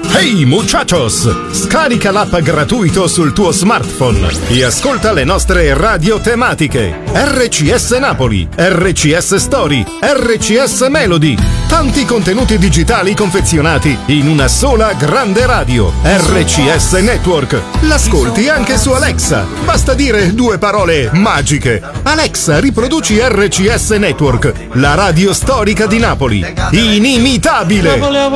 Hey muchachos! Scarica l'app gratuito sul tuo smartphone e ascolta le nostre radio tematiche. RCS Napoli, RCS Story, RCS Melody. Tanti contenuti digitali confezionati in una sola grande radio. RCS Network. L'ascolti anche su Alexa. Basta dire due parole magiche. Alexa, riproduci RCS Network, la radio storica di Napoli. Inimitabile!